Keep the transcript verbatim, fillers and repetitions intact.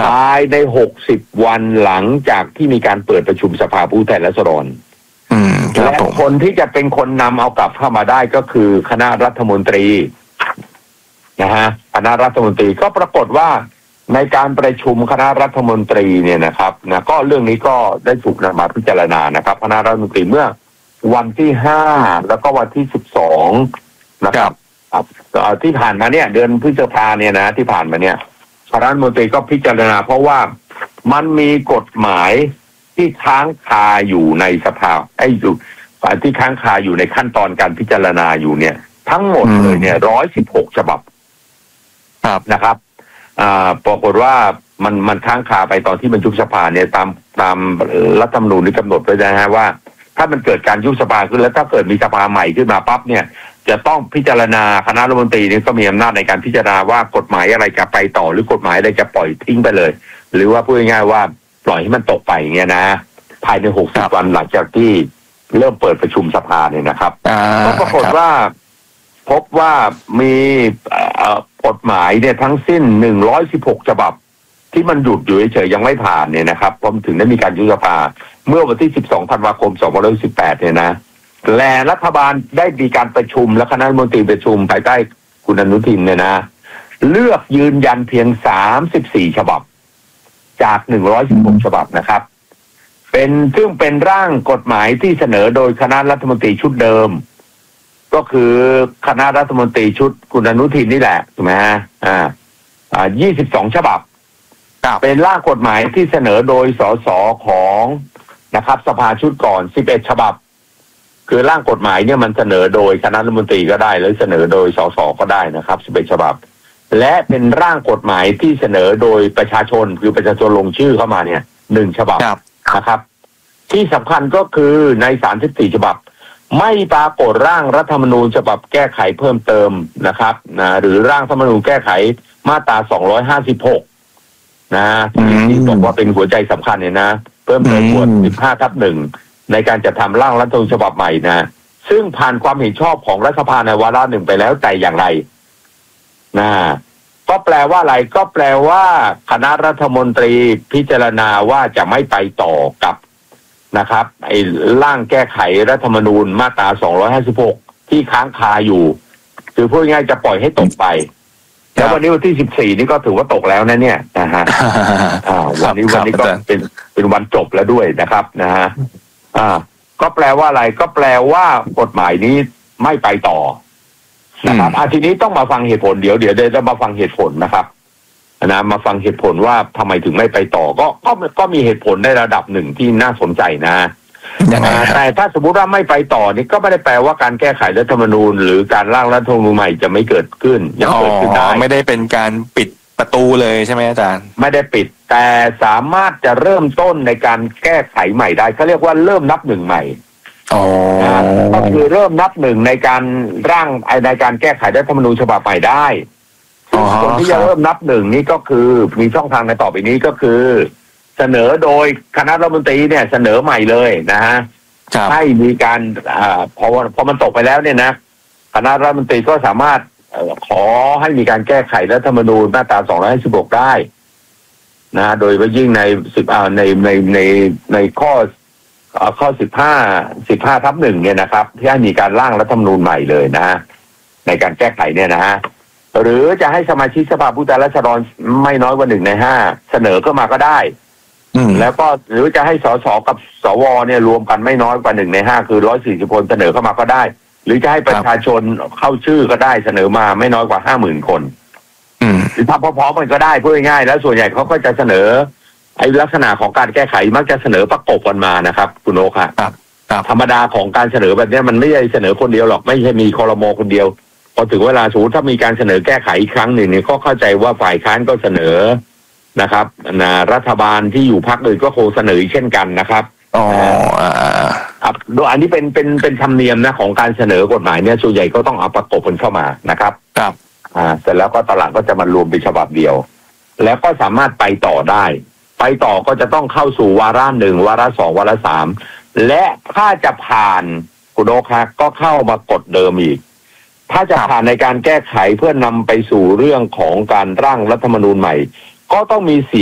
ภายในหกสิบวันหลังจากที่มีการเปิดประชุมสภาผู้แทนราษฎรและคนที่จะเป็นคนนำเอากลับเข้ามาได้ก็คือคณะรัฐมนตรีนะฮะคณะรัฐมนตรีก็ปรากฏว่าในการประชุมคณะรัฐมนตรีเนี่ยนะครับนะก็เรื่องนี้ก็ได้ถูกนำมาพิจารณานะครับคณะรัฐมนตรีเมื่อวันที่ห้าแล้วก็วันที่สิบสองนะครับที่ผ่านมาเนี่ยเดือนพฤษภาเนี่ยนะที่ผ่านมาเนี่ยคณะรัฐมนตรีก็พิจารณาเพราะว่ามันมีกฎหมายที่ค้างคาอยู่ในสภาไอ้อยู่ที่ค้างคาอยู่ในขั้นตอนการพิจารณาอยู่เนี่ยทั้งหมดเลยเนี่ยร้อยสิบหกฉบับนะครับอ่าปรากฏว่ามันมันค้างคาไปตอนที่มันยุบสภาเนี่ยตามตามรัฐธรรมนูญที่กำหนดไว้นะฮะว่าถ้ามันเกิดการยุบสภาขึ้นแล้วถ้าเกิดมีสภาใหม่ขึ้นมาปั๊บเนี่ยจะต้องพิจารณาคณะรัฐมนตรีนี่ก็มีอำนาจในการพิจารณาว่ากฎหมายอะไรจะไปต่อหรือกฎหมายอะไรจะปล่อยทิ้งไปเลยหรือว่าพูดง่ายๆว่าปล่อยให้มันตกไปอย่างเงี้ยนะภายในหกสิบวันหลังจากที่เริ่มเปิดประชุมสภาเนี่ยนะครับก็ปรากฏว่าพบว่ามีกฎหมายเนี่ยทั้งสิ้นหนึ่งร้อยสิบหกฉบับที่มันหยุดอยู่เฉยๆยังไม่ผ่านเนี่ยนะครับพอถึงได้มีการยุบสภาเมื่อวันที่สิบสองธันวาคมสองพันห้าร้อยสิบแปดเนี่ยนะและรัฐบาลได้มีการประชุมและคณะรัฐมนตรีประชุมภายใต้คุณอนุทินเนี่ยนะเลือกยืนยันเพียงสามสิบสี่ฉบับจากหนึ่งร้อยสิบหกฉบับนะครับเป็นซึ่งเป็นร่างกฎหมายที่เสนอโดยคณะรัฐมนตรีชุดเดิมก็คือคณะรัฐมนตรีชุดคุณอนุทินนี่แหละถูกไหมฮะอ่าอ่ายี่สิบสองฉบับเป็นร่างกฎหมายที่เสนอโดยสสของนะครับสภาชุดก่อนสิบเอ็ดฉบับคือร่างกฎหมายเนี่ยมันเสนอโดยคณะรัฐมนตรีก็ได้หรือเสนอโดยสสก็ได้นะครับสิบเอ็ดฉบับและเป็นร่างกฎหมายที่เสนอโดยประชาชนคือประชาชนลงชื่อเข้ามาเนี่ยหนึ่งฉบับนะครับที่สำคัญก็คือในสามสิบสี่ฉบับไม่ปรากฏร่างรัฐธรรมนูญฉบับแก้ไขเพิ่มเติมนะครับนะหรือร่างรัฐธรรมนูญแก้ไขมาตราสองร้อยห้าสิบหกนะที่บอกว่าเป็นหัวใจสำคัญเนี่ยนะเพิ่มเติมบทสิบห้าทับหนึ่งในการจัดทำร่างรัฐธรรมนูญฉบับใหม่นะซึ่งผ่านความเห็นชอบของรัฐสภาในวาระหนึ่งไปแล้วแต่อย่างไรนะก็แปลว่าอะไรก็แปลว่าคณะรัฐมนตรีพิจารณาว่าจะไม่ไปต่อกับนะครับไอ้ร่างแก้ไขรัฐธรรมนูญมาตราสองร้อยห้าสิบหกที่ค้างคาอยู่คือพูดง่ายจะปล่อยให้ตกไปแล้ววันนี้วันที่สิบสี่นี่ก็ถือว่าตกแล้วนะเนี่ยนะฮะอ่าวันนี้วันนี้ก็เป็นเป็นวันจบแล้วด้วยนะครับนะฮะอ่าก็แปลว่าอะไรก็แปลว่ากฎหมายนี้ไม่ไปต่อนะครับอ่าทีนี้ต้องมาฟังเหตุผลเดี๋ยวเดี๋ยวจะมาฟังเหตุผลนะครับนะมาฟังเหตุผลว่าทำไมถึงไม่ไปต่อก็ก็ก็มีเหตุผลในระดับหนึ่งที่น่าสนใจนะแต่ถ้าสมมติว่าไม่ไปต่อนี่ก็ไม่ได้แปลว่าการแก้ไขรัฐธรรมนูญหรือการร่างรัฐธรรมนูญใหม่จะไม่เกิดขึ้นยังเกิดขึ้นได้ไม่ได้เป็นการปิดประตูเลยใช่ไหมอาจารย์ไม่ได้ปิดแต่สามารถจะเริ่มต้นในการแก้ไขใหม่ได้เขาเรียกว่าเริ่มนับหนึ่งใหม่ก็คือเริ่มนับหนึ่งในการร่างในการแก้ไขรัฐธรรมนูญฉบับใหม่ได้คนที่จะเริ่มนับหนึ่งนี้ก็คือมีช่องทางในต่อไปนี้ก็คือเสนอโดยคณะรัฐมนตรีเนี่ยเสนอใหม่เลยนะฮะให้มีการอ่าพอพอมันตกไปแล้วเนี่ยนะคณะรัฐมนตรีก็สามารถขอให้มีการแก้ไขรัฐธรรมนูญมาตราสองร้อยห้าสิบหกได้นะโดยยิ่งในสิบอ่าในในในในข้อข้อสิบห้าสิบห้าทับหนึ่งเนี่ยนะครับที่ให้มีการร่างรัฐธรรมนูญใหม่เลยนะในการแก้ไขเนี่ยนะฮะหรือจะให้สมาชิกสภาผู้แทนราษฎรไม่น้อยกว่าหนึ่งในห้าเสนอเข้ามาก็ได้แล้วก็หรือจะให้สสกับสวเนี่ยรวมกันไม่น้อยกว่าหนึ่งในห้าคือร้อยสี่สิบคนเสนอเข้ามาก็ได้หรือจะให้ประชาชนเข้าชื่อก็ได้เสนอมาไม่น้อยกว่าห้าหมื่นคนหรือทำพร้อมๆกันก็ได้พูดง่ายๆแล้วส่วนใหญ่เขาก็จะเสนอไอ้ลักษณะของการแก้ไขมักจะเสนอประกบกันมานะครับคุณโอ๊คครับธรรมดาของการเสนอแบบนี้มันไม่ใช่เสนอคนเดียวหรอกไม่ใช่มีครม.คนเดียวพอถึงเวลาสมมติถ้ามีการเสนอแก้ไขอีกครั้งหนึ่งเนี่ยก็เข้าใจว่าฝ่ายค้านก็เสนอนะครับนะรัฐบาลที่อยู่พรรคอื่นก็คงเสนอเช่นกันนะครับอ๋อครับโดยอันนี้เป็นเป็นเป็นธรรมเนียมนะของการเสนอกฎหมายเนี่ยส่วนใหญ่ก็ต้องเอาประกบกันเข้ามานะครับครับอ่าเสร็จแล้วก็ตลาดก็จะมารวมเป็นฉบับเดียวแล้วก็สามารถไปต่อได้ไปต่อก็จะต้องเข้าสู่วาระหนึ่งวาระสองวาระสามและถ้าจะผ่านคุณโอ๊คก็เข้ามากฎเดิมอีกถ้าจะผ่านในการแก้ไขเพื่อนำไปสู่เรื่องของการร่างรัฐธรรมนูญใหม่ก็ต้องมีเสียง